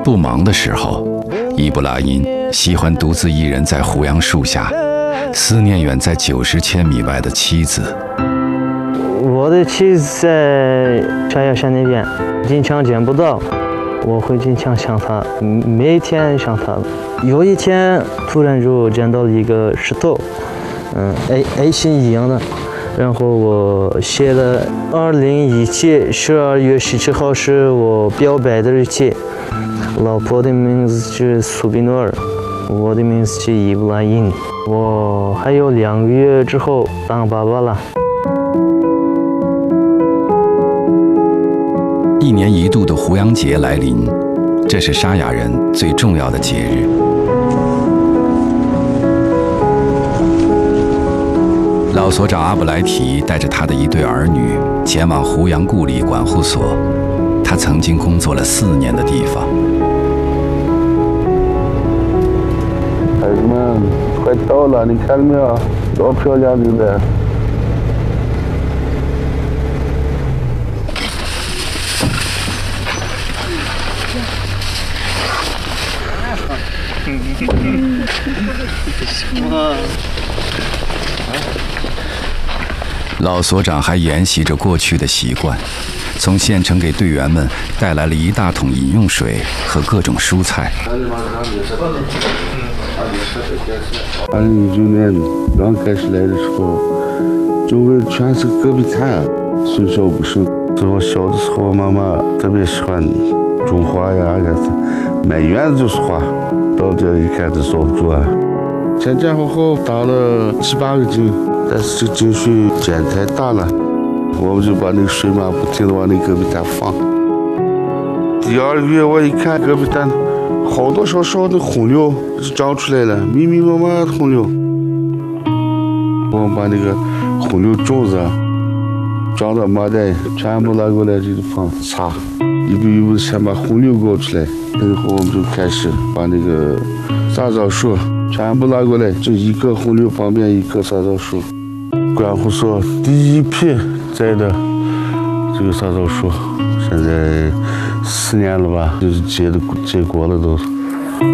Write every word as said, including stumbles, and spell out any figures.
不忙的时候，伊布拉因喜欢独自一人在胡杨树下，思念远在九十千米外的妻子。 我的妻子在沙雅山那边，经常见不到，我会经常想她，每天想她。有一天突然就见到了一个石头，嗯 ，A A 型一样的，然后我写了二零一七十二月十七号是我表白的日期，老婆的名字是苏比诺尔，我的名字是伊布拉因，我还有两个月之后当爸爸了。 一年一度的胡杨节来临，这是沙雅人最重要的节日。老所长阿布莱提带着他的一对儿女前往胡杨故里管护所，他曾经工作了四年的地方。 孩子们，快到了，你看到没有？多漂亮，对不对？ 老所长还沿袭着过去的习惯，从县城给队员们带来了一大桶饮用水和各种蔬菜。 二零一九年刚开始来的时候，周围全是戈壁滩，寸草不生。是我小的时候，妈妈特别喜欢种花呀，还是满院子就是花。到这一看，这遭不住啊！前前后后打了七八个井，但是这井水溅太大了，我们就把那个水马不停地往那戈壁滩放。第二个月我一看戈壁滩好多小小的洪流就长出来了，密密麻麻的洪流。我们把那个洪流种子装到麻袋，全部拿过来这个放擦，一步一步先把洪流搞出来，然后我们就开始把那个杂草树全部拿过来，这一个洪流旁边一棵杂草树。管护所第一批栽的这个杂草树，现在四年了吧，就是结的结果了都。